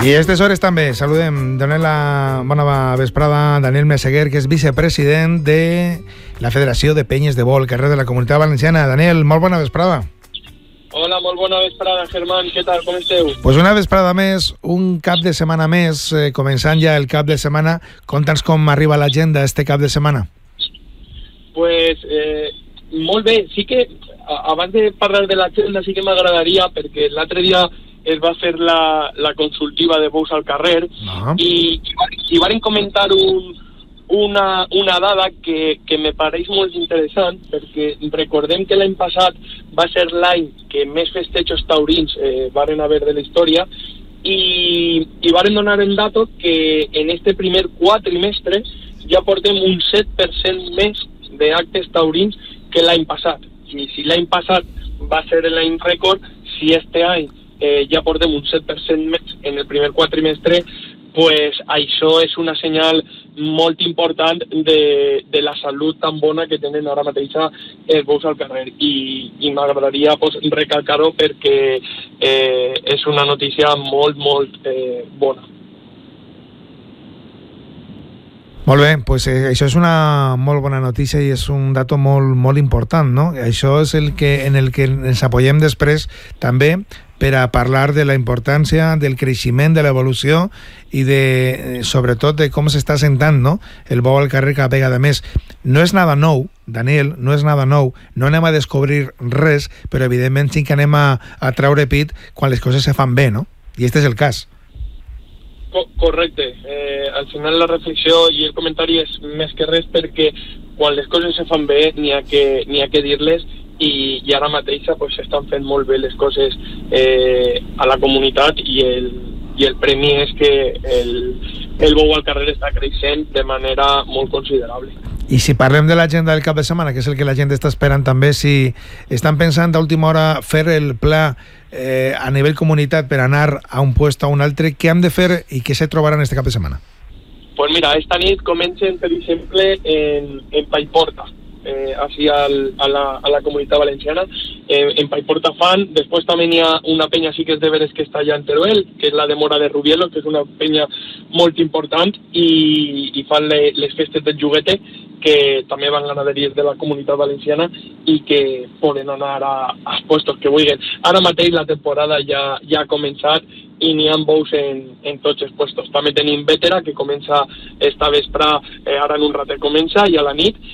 I a aquestes hores també saludem, donem la bona vesprada a Daniel Meseguer, que és vicepresident de la Federació de Penyes de Vol, carrer de la Comunitat Valenciana. Daniel, molt bona vesprada. Hola, molt bona vesprada, Germán. Què tal, com esteu? Pues una vesprada més, un cap de setmana més, començant ja el cap de setmana. Conta'ns com arriba l'agenda este cap de setmana. Pues, molt bé. Sí que, abans de parlar de l'agenda, sí que m'agradaria, perquè l'altre dia es va fer la consultiva de Bous al carrer i varen comentar una dada que me pareix molt interessant, perquè recordem que l'any passat va ser l'any que més festejos taurins varen haver de la història i varen donar el dato que en este primer quatrimestre ja portem un 7% més d'actes taurins que l'any passat. I si l'any passat va ser l'any rècord, si este any ja portem un 7% més en el primer quatrimestre, pues això és una senyal molt important de la salut tan bona que tenen ara mateix els bous al carrer i m'agradaria recalcar-ho perquè és una notícia molt bona. Molt bé, pues això és una molt bona notícia i és un dato molt important, no? Això és en el que ens apoyem després també per a parlar de la importància del creixement, de l'evolució i sobretot de com s'està sentant, no? El bou al carrer cada vegada més. No és nada nou, Daniel, no és nada nou, no anem a descobrir res, però evidentment sí que anem a traure pit quan les coses se fan bé, no? I este és el cas. Correcte. Al final la reflexió i el comentari és més que res perquè quan les coses se fan bé n'hi ha que dir-les i ara mateix pues, s'estan fent molt bé les coses a la comunitat i el premi és que el bou al carrer està creixent de manera molt considerable. I si parlem de l'agenda del cap de setmana, que és el que la gent està esperant també, si estan pensant a última hora fer el pla a nivell comunitat per anar a un puesto a un altre, què hem de fer i què se trobaran este cap de setmana? Pues mira, esta nit comencen, per exemple, en Paiporta, així a la Comunitat Valenciana. En Paiporta fan, després també hi ha una penya sí que és de veres que està allà en Teruel, que és la de Mora de Rubielo, que és una penya molt important i fan les festes del juguete, que també van ganaderies de la Comunitat Valenciana i que poden anar als puestos que vulguin. Ara mateix la temporada ja ha començat i n'hi ha bous en tots els puestos. També tenim Vétera, que comença esta vespre, ara en un ratet comença, i a la nit,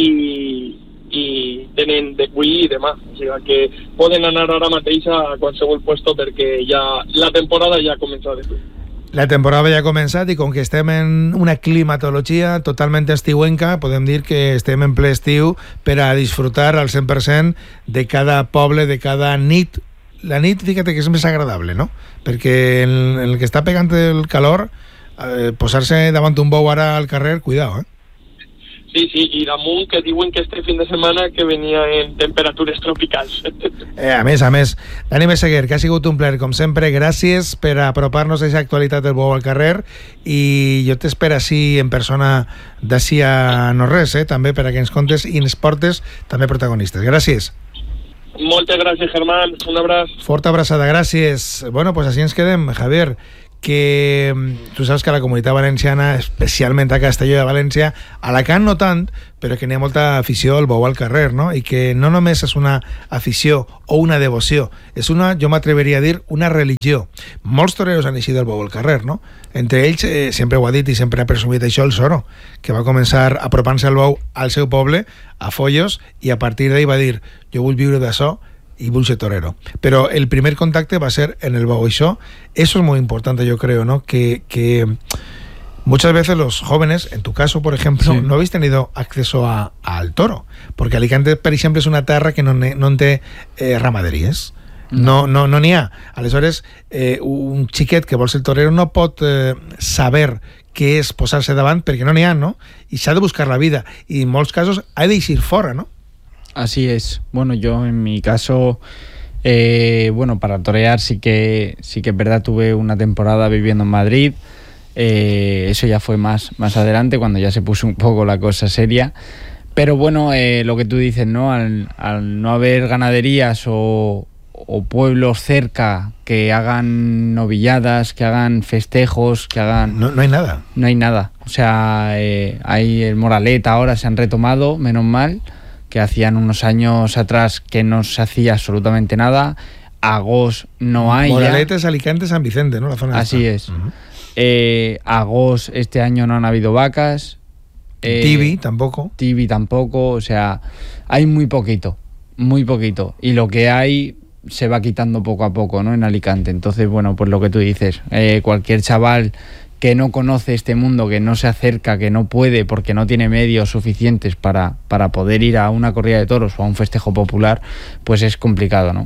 i tenen d'avui i demà. O sigui que poden anar ara mateix a qualsevol puesto perquè ja la temporada ja ha començat. La temporada ja ha començat i com que estem en una climatologia totalment estiuenca, podem dir que estem en ple estiu per a disfrutar al 100% de cada poble, de cada nit. La nit, fíjate que és més agradable, no? Perquè en el que està pegant el calor, posar-se davant un bou ara al carrer, cuidao, Sí, i damunt que diuen que este fin de setmana que venia en temperatures tropicals. A més. Dani Meseguer, que ha sigut un plaer, com sempre, gràcies per apropar-nos a aquesta actualitat del bou al carrer i jo t'espero així en persona d'ací a no res, també per a que ens contes i ens portes també protagonistes. Gràcies. Moltes gràcies, Germán. Un abraç. Forta abraçada, gràcies. Bueno, pues així ens quedem, Javier, que tu saps que a la Comunitat Valenciana, especialment a Castelló de València, a Alacant no tant, però que n'hi ha molta afició al bou al carrer, no? I que no només és una afició o una devoció, és una, jo m'atreveria a dir, una religió. Molts toreros han eixit del bou al carrer, no? Entre ells, sempre ho ha dit i sempre ha presumit això, el Soro, que va començar apropant-se al bou al seu poble, a Follos, i a partir d'ahí va dir, jo vull viure d'això, y vull ser torero. Pero el primer contacto va a ser en el bou. Eso es muy importante, yo creo, ¿no? Que muchas veces los jóvenes, en tu caso, por ejemplo, sí, no habéis tenido acceso al toro, porque Alicante, per ejemplo, es una terra que no té ramaderies. No n'hi ha. Aleshores, un xiquet que vol ser torero no pot saber què és posar-se davant perquè no n'hi ha, no? I s'ha de buscar la vida. I en molts casos ha d'eixir fora, ¿no? Así es. Bueno, yo en mi caso, para torear sí que es verdad, tuve una temporada viviendo en Madrid. Eso ya fue más adelante, cuando ya se puso un poco la cosa seria. Pero bueno, lo que tú dices, ¿no? Al no haber ganaderías o o pueblos cerca que hagan novilladas, que hagan festejos, que hagan... No hay nada. No hay nada. O sea, hay el Moralet ahora se han retomado, menos mal, que hacían unos años atrás que no se hacía absolutamente nada. Agos no hay. Moralet es Alicante, San Vicente, ¿no? La zona así es. Agos este año no han habido vacas. Tibi tampoco. O sea, hay muy poquito. Y lo que hay se va quitando poco a poco, ¿no? En Alicante. Entonces, bueno, pues lo que tú dices, cualquier chaval que no conoce este mundo, que no se acerca, que no puede porque no tiene medios suficientes para poder ir a una corrida de toros o a un festejo popular, pues es complicado, ¿no?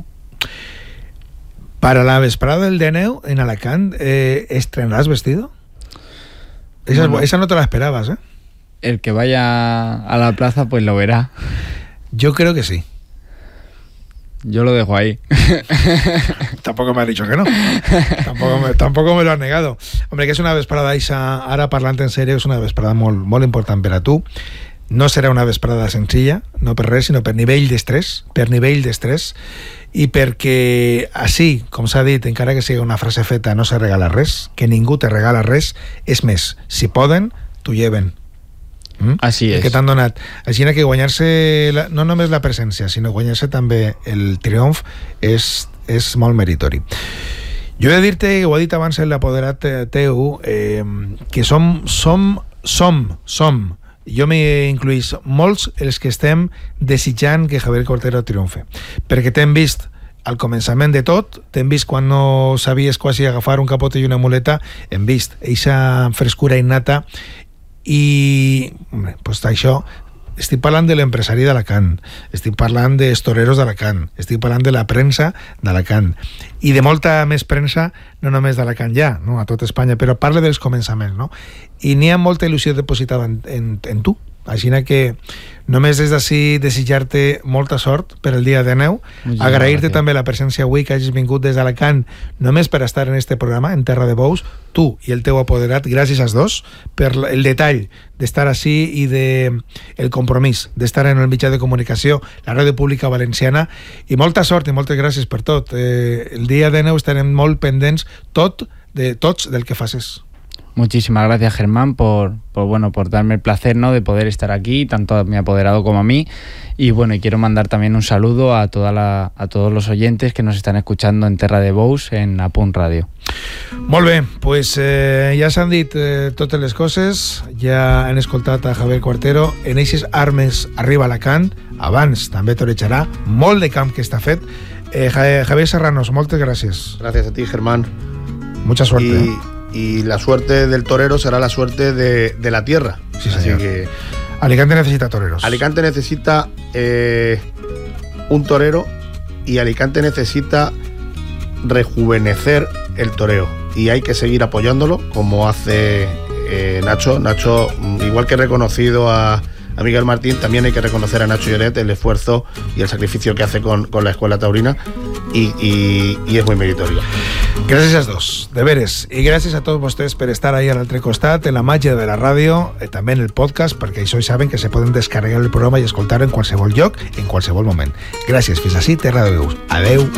Para la vesprada del Deneu en Alacant, ¿estrenarás vestido? Esa no te la esperabas, ¿eh? El que vaya a la plaza pues lo verá. Yo creo que sí. Yo lo dejo ahí. Tampoco me ha dicho que no. Tampoco me lo has negado. Hombre, que és una vesprada, ara parlant en sèrio, és una vesprada molt important per a tu. No serà una vesprada senzilla, no per res, sinó per nivell d'estrès, i perquè així, com s'ha dit, encara que sigui una frase feta, no se regala res, que ningú te regala res, és més, si poden, t'ho lleven. Així és. Que t'han donat. Així que guanyar-se no només la presència, sinó guanyar-se també el triomf és molt meritori. Jo he de dir-te, ho ha dit abans l'apoderat teu, que som, jo m'incluïs, molts els que estem desitjant que Javier Quartero triomfe, perquè t'hem vist al començament de tot, t'hem vist quan no sabies quasi agafar un capot i una muleta, hem vist eixa frescura innata. I, pues això, estic parlant de l'empresari d'Alacant, estic parlant dels toreros d'Alacant, estic parlant de la premsa d'Alacant i de molta més premsa, no només d'Alacant ja, no? A tot Espanya, però parla dels començaments, no? I n'hi ha molta il·lusió depositada en tu, així que només des d'ací desitjar-te molta sort per el dia de neu, agrair-te també la presència avui que hagis vingut des d'Alacant només per estar en este programa, en Terra de Bous, tu i el teu apoderat, gràcies als dos per el detall d'estar així i el compromís d'estar en el mitjà de comunicació, la ràdio pública valenciana, i molta sort i moltes gràcies per tot. El dia de neu estarem molt pendents tots del que faces. Muchísimas gracias, Germán, por darme el placer, ¿no?, de poder estar aquí, tanto a mi apoderado como a mí. Y bueno, y quiero mandar también un saludo a todos los oyentes que nos están escuchando en Terra de Bous, en Apunt Radio. Molt bé, pues ja s'han dit totes les coses, ja han escoltat a Javier Quartero, en eixes armes arriba a Alacant, abans també torejarà, molt de camp que està fet. Javier Serranos, moltes gràcies. Gracias a ti, Germán. Mucha suerte. Y la suerte del torero será la suerte de la tierra. Sí, señor. Así que Alicante necesita toreros. Alicante necesita un torero y Alicante necesita rejuvenecer el toreo. Y hay que seguir apoyándolo como hace Nacho. Nacho, igual que reconocido a Miguel Martín, también hay que reconocer a Nacho Lloret el esfuerzo y el sacrificio que hace con la escuela taurina y es muy meritorio. Gràcies als dos, de veres, i gràcies a tots vostès per estar ahí a l'altre costat, en la màgia de la ràdio, també en el podcast, perquè això saben que se poden descarregar el programa i escoltar en qualsevol lloc, en qualsevol moment. Gràcies, fins així, Terra de Bous. Adeu.